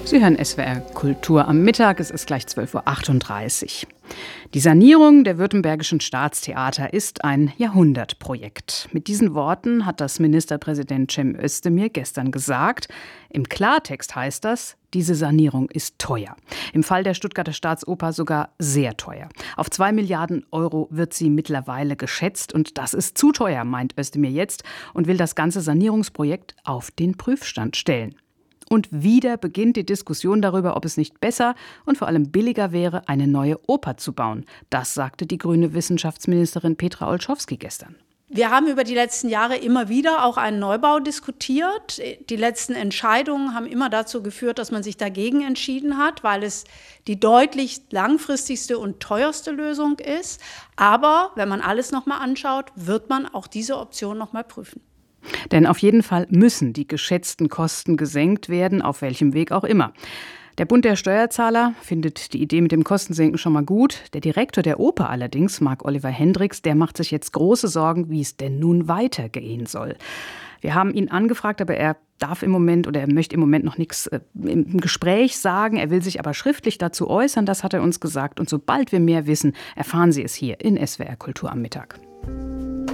Sie hören SWR Kultur am Mittag, es ist gleich 12:38 Uhr. Die Sanierung der Württembergischen Staatstheater ist ein Jahrhundertprojekt. Mit diesen Worten hat das Ministerpräsident Cem Özdemir gestern gesagt. Im Klartext heißt das, diese Sanierung ist teuer. Im Fall der Stuttgarter Staatsoper sogar sehr teuer. Auf 2 Milliarden Euro wird sie mittlerweile geschätzt und das ist zu teuer, meint Özdemir jetzt und will das ganze Sanierungsprojekt auf den Prüfstand stellen. Und wieder beginnt die Diskussion darüber, ob es nicht besser und vor allem billiger wäre, eine neue Oper zu bauen. Das sagte die grüne Wissenschaftsministerin Petra Olschowski gestern. Wir haben über die letzten Jahre immer wieder auch einen Neubau diskutiert. Die letzten Entscheidungen haben immer dazu geführt, dass man sich dagegen entschieden hat, weil es die deutlich langfristigste und teuerste Lösung ist. Aber wenn man alles nochmal anschaut, wird man auch diese Option nochmal prüfen. Denn auf jeden Fall müssen die geschätzten Kosten gesenkt werden, auf welchem Weg auch immer. Der Bund der Steuerzahler findet die Idee mit dem Kostensenken schon mal gut. Der Direktor der Oper allerdings, Marc-Oliver Hendricks, der macht sich jetzt große Sorgen, wie es denn nun weitergehen soll. Wir haben ihn angefragt, aber er möchte im Moment noch nichts im Gespräch sagen. Er will sich aber schriftlich dazu äußern, das hat er uns gesagt. Und sobald wir mehr wissen, erfahren Sie es hier in SWR Kultur am Mittag.